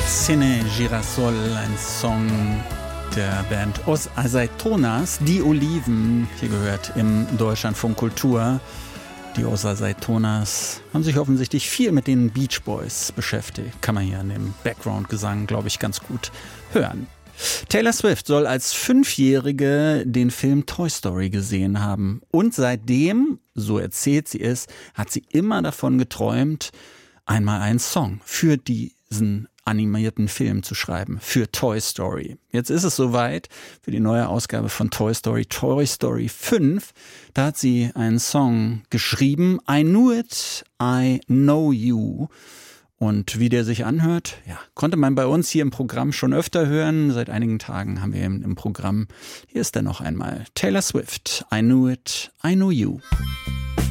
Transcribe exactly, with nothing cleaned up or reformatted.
Cine Girasol, ein Song der Band Os Azeitonas, die Oliven, hier gehört im Deutschlandfunk Kultur. Die Os Azeitonas haben sich offensichtlich viel mit den Beach Boys beschäftigt. Kann man hier an dem Background-Gesang, glaube ich, ganz gut hören. Taylor Swift soll als Fünfjährige den Film Toy Story gesehen haben. Und seitdem, so erzählt sie es, hat sie immer davon geträumt, einmal einen Song für diesen animierten Film zu schreiben, für Toy Story. Jetzt ist es soweit für die neue Ausgabe von Toy Story, Toy Story fünf. Da hat sie einen Song geschrieben, I Knew It, I Know You. Und wie der sich anhört, ja, konnte man bei uns hier im Programm schon öfter hören. Seit einigen Tagen haben wir ihn im Programm. Hier ist er noch einmal. Taylor Swift, I Knew It, I Know You.